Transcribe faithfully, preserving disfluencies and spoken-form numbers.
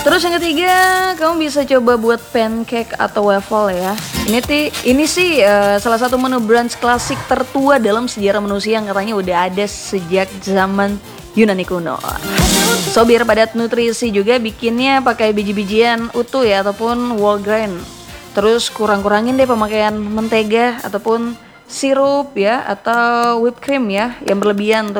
Terus yang ketiga, kamu bisa coba buat pancake atau waffle ya. Ini ti, ini sih uh, salah satu menu brunch klasik tertua dalam sejarah manusia yang katanya udah ada sejak zaman Yunani kuno. So biar padat nutrisi juga bikinnya pakai biji-bijian utuh ya ataupun whole grain. Terus kurang-kurangin deh pemakaian mentega ataupun sirup ya atau whipped cream ya yang berlebihan tuh.